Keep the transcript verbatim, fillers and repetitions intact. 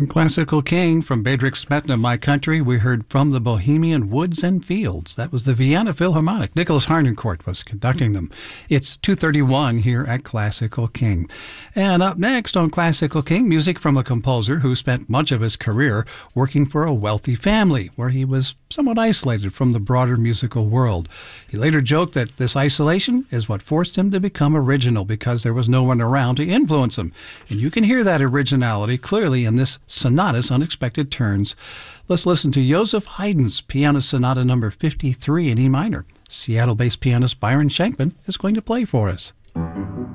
On Classical King from Bedřich Smetana, My Country, we heard From the Bohemian Woods and Fields. That was the Vienna Philharmonic. Nicholas Harnoncourt was conducting them. It's two thirty-one here at Classical King. And up next on Classical King, music from a composer who spent much of his career working for a wealthy family, where he was somewhat isolated from the broader musical world. He later joked that this isolation is what forced him to become original, because there was no one around to influence him. And you can hear that originality clearly in this Sonatas Unexpected Turns. Let's listen to Joseph Haydn's Piano Sonata number fifty-three in E minor. Seattle-based pianist Byron Shankman is going to play for us.